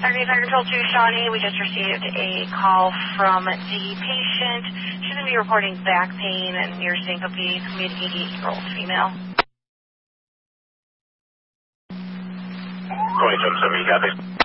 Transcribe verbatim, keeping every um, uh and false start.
Starting Fire Control two, Shawnee, we just received a call from the patient. She's going to be reporting back pain and near syncope, mid eighty-eight-year-old female. twenty-seven seven, you got this?